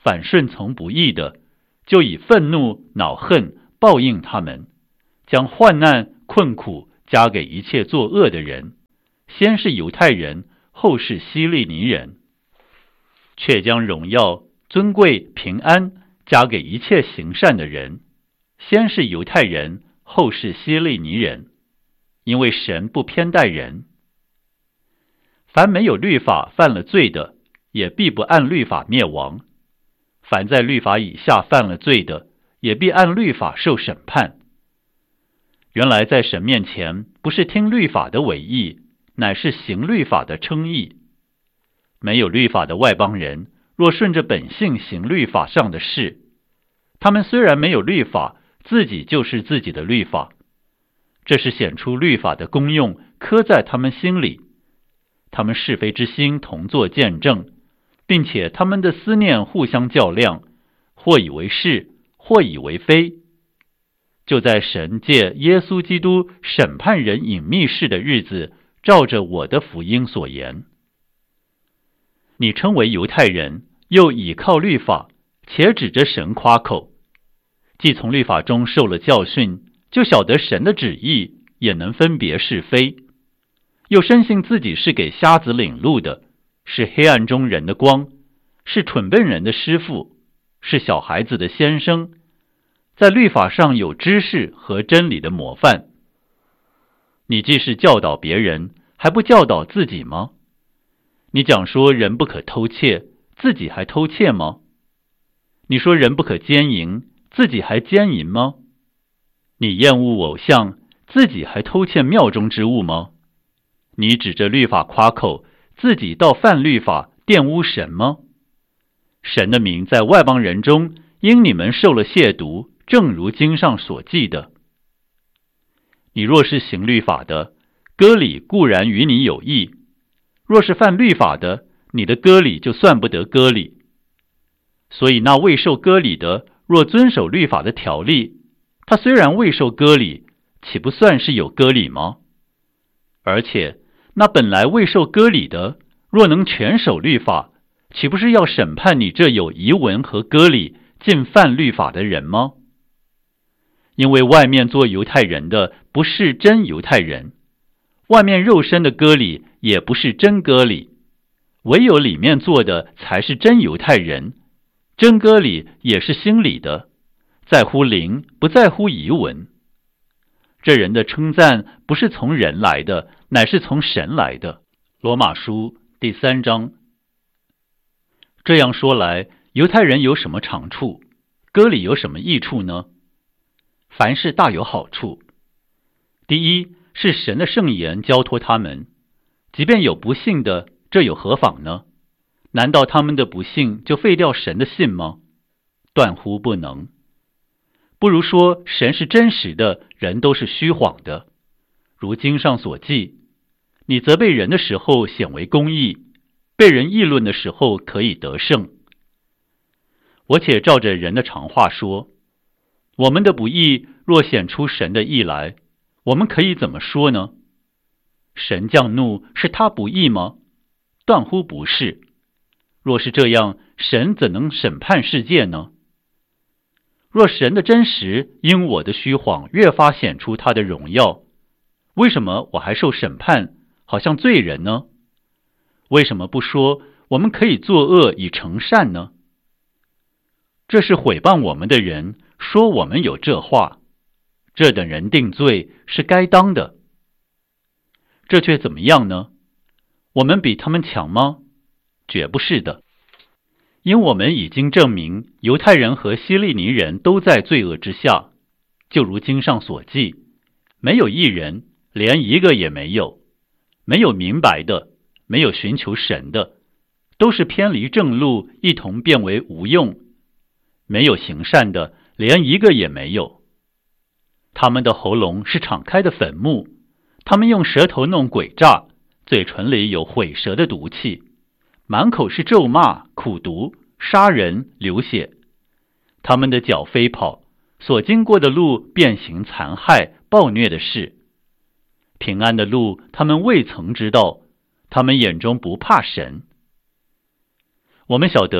反顺从不义的，就以愤怒、恼恨报应他们，将患难、困苦加给一切作恶的人，先是犹太人，后是希利尼人，却将荣耀、尊贵、平安加给一切行善的人，先是犹太人，后是希利尼人，因为神不偏待人。凡没有律法犯了罪的，也必不按律法灭亡；凡在律法以下犯了罪的，也必按律法受审判。原来在神面前，不是听律法的为义，乃是行律法的称义。没有律法的外邦人，若顺着本性行律法上的事，他们虽然没有律法，自己就是自己的律法。这是显出律法的功用，刻在他们心里。他们是非之心同作见证，并且他们的思念互相较量，或以为是，或以为非。就在神借耶稣基督审判人隐秘事的日子，照着我的福音所言。你称为犹太人，又倚靠律法，且指着神夸口，既从律法中受了教训，就晓得神的旨意，也能分别是非，又深信自己是给瞎子领路的，是黑暗中人的光，是蠢笨人的师傅，是小孩子的先生，在律法上有知识和真理的模范。你既是教导别人，还不教导自己吗？你讲说人不可偷窃，自己还偷窃吗？你说人不可奸淫，自己还奸淫吗？你厌恶偶像，自己还偷窃庙中之物吗？你指着律法夸口，自己倒犯律法，玷污神吗？神的名在外邦人中，因你们受了亵渎，正如经上所记的。你若是行律法的，割礼固然与你有益；若是犯律法的，你的割礼就算不得割礼。所以那未受割礼的，若遵守律法的条例，他虽然未受割礼，岂不算是有割礼吗？而且那本来未受割礼的，若能全守律法，岂不是要审判你这有遗文和割礼，竟犯律法的人吗？因为外面做犹太人的不是真犹太人，外面肉身的割礼也不是真割礼，唯有里面做的才是真犹太人。真割礼也是心里的，在乎灵，不在乎遗文。这人的称赞不是从人来的，乃是从神来的。罗马书第3章。这样说来，犹太人有什么长处？割礼有什么益处呢？凡事大有好处。第一，是神的圣言交托他们，即便有不信的，这有何妨呢？难道他们的不信就废掉神的信吗？断乎不能。不如说神是真实的，人都是虚谎的。如经上所记，你责备人的时候显为公义，被人议论的时候可以得胜。我且照着人的常话说，我们的不义若显出神的义来，我们可以怎么说呢？神降怒是他不义吗？断乎不是。若是这样，神怎能审判世界呢？若神的真实因我的虚谎越发显出他的荣耀，为什么我还受审判，好像罪人呢？为什么不说我们可以作恶以成善呢？这是毁谤我们的人说我们有这话，这等人定罪是该当的。这却怎么样呢？我们比他们强吗？绝不是的。因我们已经证明犹太人和希利尼人都在罪恶之下，就如经上所记，没有一人，连一个也没有，没有明白的，没有寻求神的，都是偏离正路，一同变为无用，没有行善的，连一个也没有。他们的喉咙是敞开的坟墓，他们用舌头弄诡诈，嘴唇里有毁舌的毒气，满口是咒骂、苦毒、杀人、流血。他们的脚飞跑，所经过的路变形残害、暴虐的事。平安的路他们未曾知道，他们眼中不怕神。我们晓得，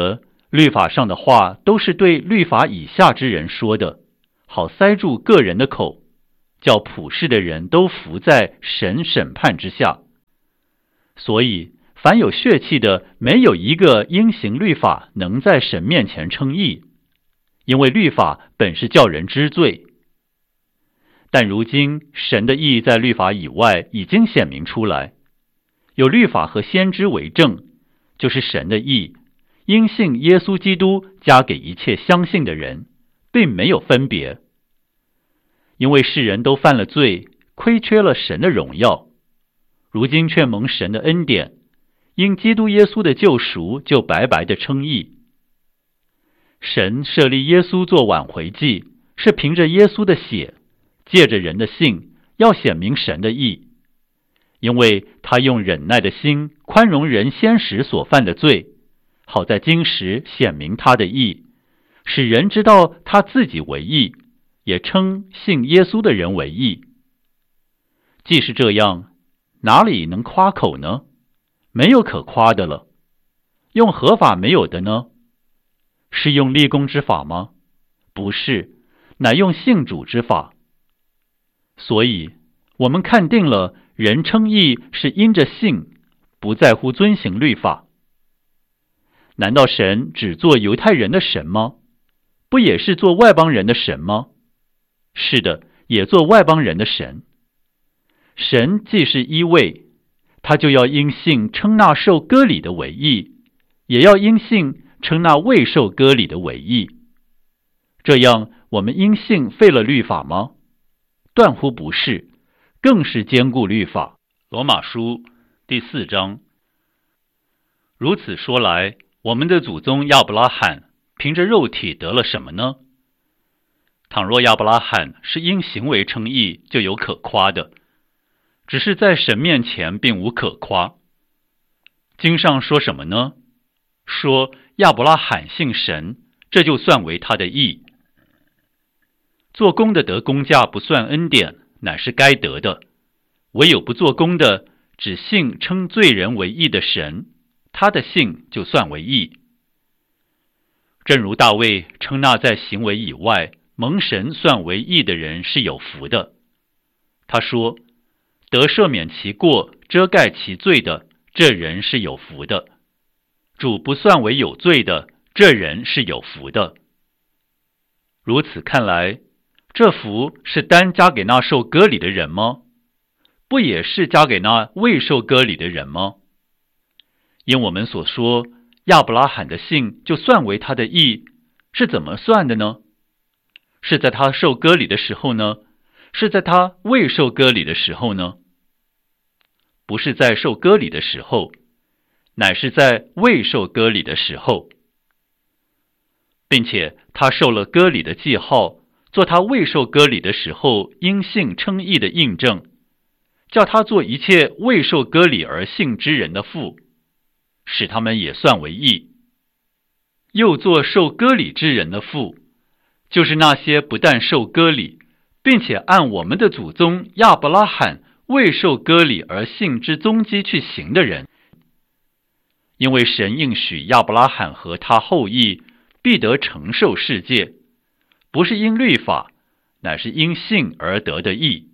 律法上的话都是对律法以下之人说的，好塞住个人的口，叫普世的人都伏在神审判之下。所以凡有血气的，没有一个因行律法能在神面前称义，因为律法本是叫人知罪。但如今神的义在律法以外已经显明出来，有律法和先知为证，就是神的义，因信耶稣基督加给一切相信的人，并没有分别。因为世人都犯了罪，亏缺了神的荣耀，如今却蒙神的恩典，因基督耶稣的救赎，就白白的称义。神设立耶稣做挽回祭，是凭着耶稣的血，借着人的信，要显明神的义，因为他用忍耐的心宽容人先时所犯的罪，好在今时显明他的义，使人知道他自己为义，也称信耶稣的人为义。既是这样，哪里能夸口呢？没有可夸的了。用何法没有的呢？是用立功之法吗？不是，乃用信主之法。所以我们看定了，人称义是因着信，不在乎遵行律法。难道神只做犹太人的神吗？不也是做外邦人的神吗？是的，也做外邦人的神。神既是一位，他就要因信称那受割礼的为义，也要因信称那未受割礼的为义。这样，我们因信废了律法吗？断乎不是，更是坚固律法。罗马书第4章。如此说来，我们的祖宗亚伯拉罕凭着肉体得了什么呢？倘若亚伯拉罕是因行为称义，就有可夸的，只是在神面前并无可夸。经上说什么呢？说亚伯拉罕信神，这就算为他的义。做工的得工价不算恩典，乃是该得的；唯有不做工的，只信称罪人为义的神，他的信就算为义。正如大卫称那在行为以外蒙神算为义的人是有福的。他说，得赦免其过，遮盖其罪的，这人是有福的；主不算为有罪的，这人是有福的。如此看来，这福是单加给那受割礼的人吗？不也是加给那未受割礼的人吗？因我们所说，亚伯拉罕的信就算为他的义，是怎么算的呢？是在他受割礼的时候呢？是在他未受割礼的时候呢？不是在受割礼的时候，乃是在未受割礼的时候，并且他受了割礼的记号，做他未受割礼的时候因信称义的印证，叫他做一切未受割礼而信之人的父，使他们也算为义。又做受割礼之人的父，就是那些不但受割礼，并且按我们的祖宗亚伯拉罕未受割礼而信之踪迹去行的人。因为神应许亚伯拉罕和他后裔必得承受世界，不是因律法，乃是因信而得的义。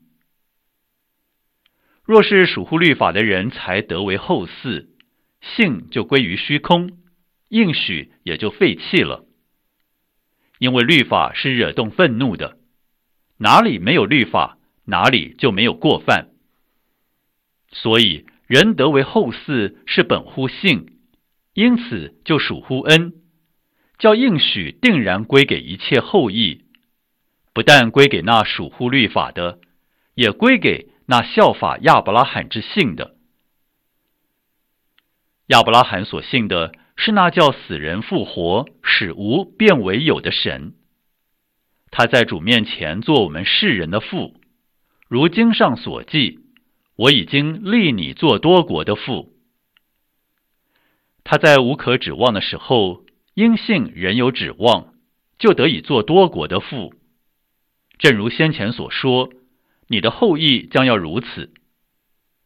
若是属乎律法的人才得为后嗣，信就归于虚空，应许也就废弃了。因为律法是惹动愤怒的，哪里没有律法，哪里就没有过犯。所以人得为后嗣是本乎信，因此就属乎恩，叫应许定然归给一切后裔，不但归给那属乎律法的，也归给那效法亚伯拉罕之信的。亚伯拉罕所信的是那叫死人复活，使无变为有的神。他在主面前做我们世人的父，如经上所记，我已经立你做多国的父。他在无可指望的时候，因信仍有指望，就得以做多国的父。正如先前所说，你的后裔将要如此。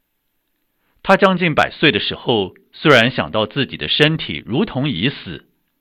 他将近100岁的时候，虽然想到自己的身体如同已死，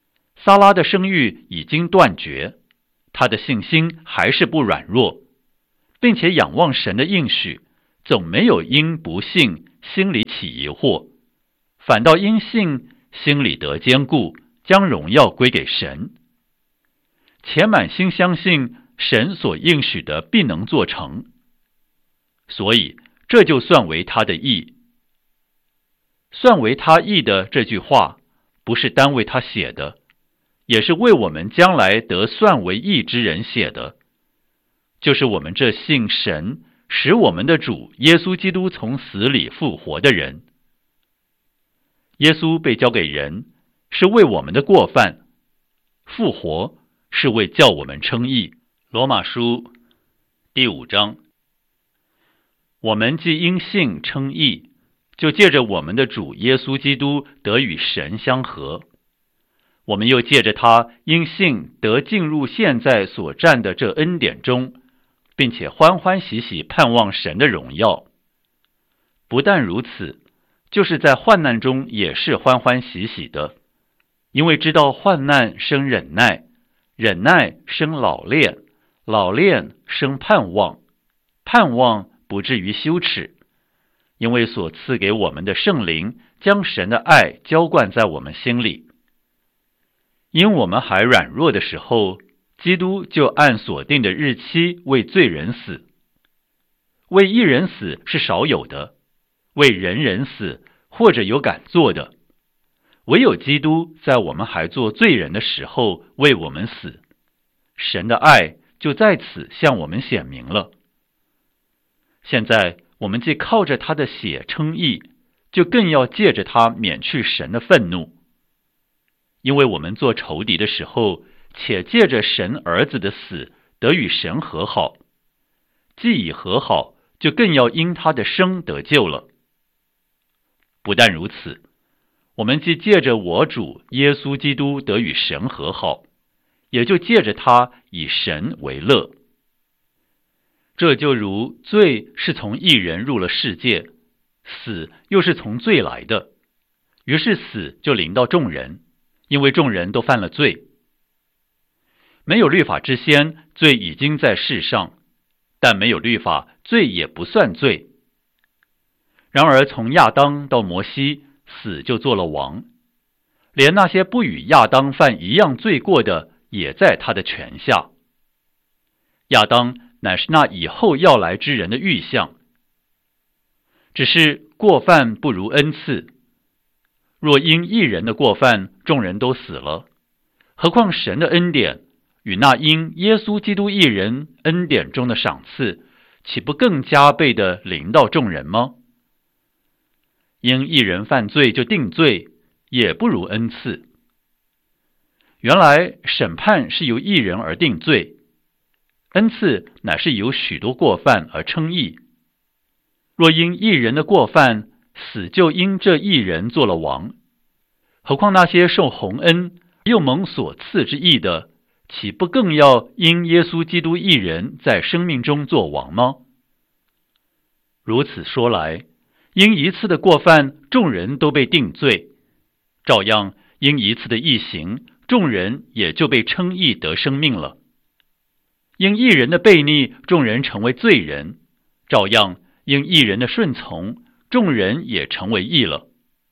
撒拉的生育已经断绝，他的信心还是不软弱，并且仰望神的应许，总没有因不信心里起疑惑，反倒因信心里得坚固，将荣耀归给神。且满心相信神所应许的必能做成，所以这就算为他的义。算为他义的这句话，不是单为他写的，也是为我们将来得算为义之人写的，就是我们这信神使我们的主耶稣基督从死里复活的人。耶稣被交给人，是为我们的过犯；复活是为叫我们称义。罗马书第5章，我们既因信称义，就借着我们的主耶稣基督得与神相合。我们又借着他因信得进入现在所占的这恩典中，并且欢欢喜喜盼望神的荣耀。不但如此，就是在患难中也是欢欢喜喜的，因为知道患难生忍耐，忍耐生老练，老练生盼望，盼望不至于羞耻，因为所赐给我们的圣灵将神的爱浇灌在我们心里。因我们还软弱的时候，基督就按所定的日期为罪人死。为一人死是少有的，为人人死或者有敢做的，唯有基督在我们还做罪人的时候为我们死，神的爱就在此向我们显明了。现在我们既靠着他的血称义，就更要借着他免去神的愤怒。因为我们做仇敌的时候，且借着神儿子的死得与神和好，既已和好，就更要因他的生得救了。不但如此，我们既借着我主耶稣基督得与神和好，也就借着他以神为乐。这就如罪是从一人入了世界，死又是从罪来的，于是死就临到众人，因为众人都犯了罪。没有律法之先，罪已经在世上，但没有律法，罪也不算罪。然而从亚当到摩西，死就做了王，连那些不与亚当犯一样罪过的，也在他的权下。亚当乃是那以后要来之人的预像，只是过犯不如恩赐。若因一人的过犯，众人都死了，何况神的恩典与那因耶稣基督一人恩典中的赏赐，岂不更加倍的临到众人吗？因一人犯罪就定罪，也不如恩赐。原来审判是由一人而定罪，恩赐乃是由许多过犯而称义。若因一人的过犯，死就因这一人做了王，何况那些受洪恩又蒙所赐之义的，岂不更要因耶稣基督一人在生命中做王吗？如此说来，因一次的过犯，众人都被定罪，照样因一次的义行，众人也就被称义得生命了。因一人的悖逆，众人成为罪人，照样因一人的顺从，众人也成为义了。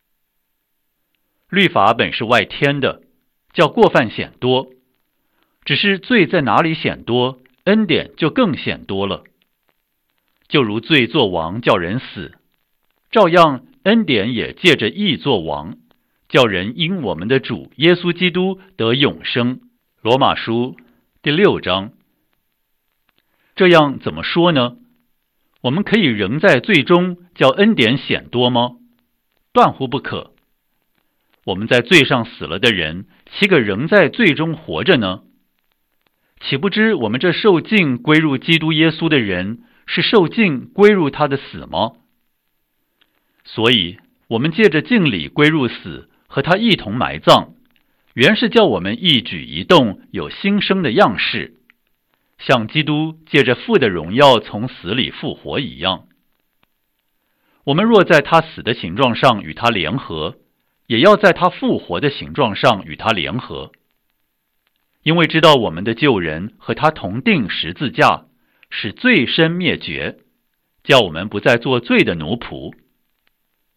律法本是外添的，叫过犯显多，只是罪在哪里显多，恩典就更显多了。就如罪作王叫人死，照样恩典也借着义作王，叫人因我们的主耶稣基督得永生。罗马书第6章。这样怎么说呢？我们可以仍在罪中叫恩典显多吗？断乎不可。我们在罪上死了的人，岂可仍在罪中活着呢？岂不知我们这受尽归入基督耶稣的人，是受尽归入他的死吗？所以我们借着敬礼归入死，和他一同埋葬，原是叫我们一举一动有新生的样式，像基督借着父的荣耀从死里复活一样。我们若在他死的形状上与他联合，也要在他复活的形状上与他联合， 因为知道我们的救人和他同定十字架，使罪身灭绝，叫我们不再做罪的奴仆。